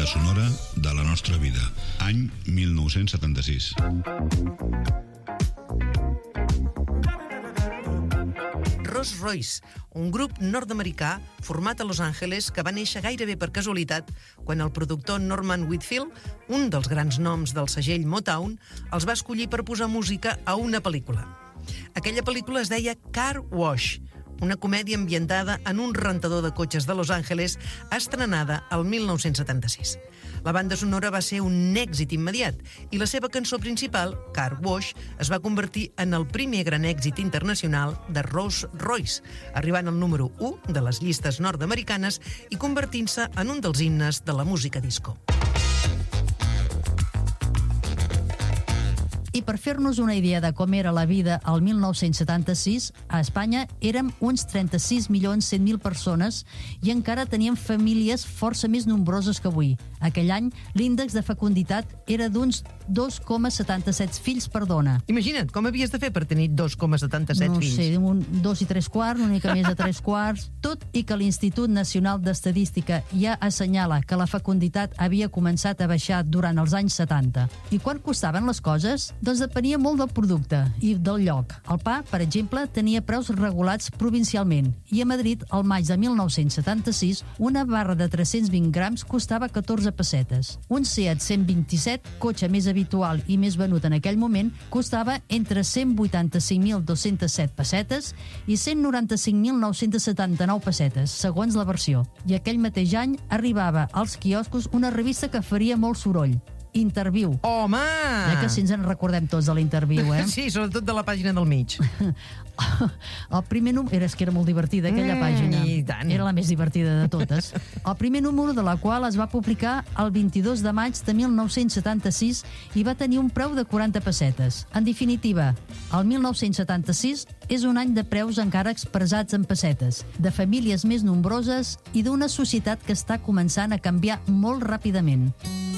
banda sonora de la nostra vida. Any 1976. Rolls-Royce, un grup nord-americà format a Los Angeles que va néixer gairebé per casualitat quan el productor Norman Whitfield, un dels grans noms del segell Motown, els va escollir per posar música a una pel·lícula. Aquella pel·lícula es deia Car Wash, una comèdia ambientada en un rentador de cotxes de Los Angeles estrenada el 1976. La banda sonora va ser un èxit immediat i la seva cançó principal, Car Wash, es va convertir en el primer gran èxit internacional de Rolls-Royce, arribant al número 1 de les llistes nord-americanes i convertint-se en un dels himnes de la música disco. I per fer-nos una idea de com era la vida al 1976, a Espanya érem uns 36.100.000 persones i encara teníem famílies força més nombroses que avui. Aquell any, l'índex de fecunditat era d'uns 2,77 fills per dona. Imagina't, com havies de fer per tenir 2,77 fills? No sé, un 2 i 3 quarts, una mica més de 3 quarts, tot i que l'Institut Nacional d'Estadística ja assenyala que la fecunditat havia començat a baixar durant els anys 70. I quan costaven les coses? Doncs depenia molt del producte i del lloc. El pa, per exemple, tenia preus regulats provincialment i a Madrid, al maig de 1976, una barra de 320 grams costava 14 pessetes. Un Seat 127, cotxe més habitual i més venut en aquell moment, costava entre 185.207 pessetes i 195.979 pessetes, segons la versió. I aquell mateix any arribava als quioscos una revista que faria molt soroll, Interviu. Home! Que si ens en recordem tots de l'Interviu, eh? Sí, sobretot de la pàgina del mig. El primer número... Era que era molt divertida, aquella pàgina. I tant. Era la més divertida de totes. El primer número de la qual es va publicar el 22 de maig de 1976 i va tenir un preu de 40 pessetes. En definitiva, el 1976 és un any de preus encara expressats en pessetes, de famílies més nombroses i d'una societat que està començant a canviar molt ràpidament.